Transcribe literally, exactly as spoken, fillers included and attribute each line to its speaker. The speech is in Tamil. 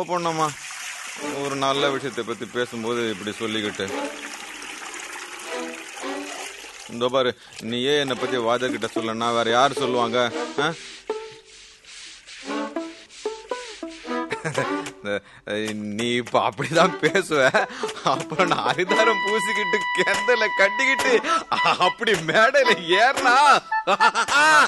Speaker 1: கோபப்படணுமா? ஒரு நல்ல விஷயத்தை பத்தி பேசும்போது இப்படி சொல்லிக்கிட்டு. இந்த பாரு, நீயே என்னை பத்தி வாஜா கிட்ட சொல்லனா வேற யாரு சொல்லுவாங்க? நீ இப்ப அப்படிதான் பேசுவ, அப்புறம் நான் அரிதாரம் பூசிக்கிட்டு கெந்தல கட்டிக்கிட்டு அப்படி மேடையில ஏறினா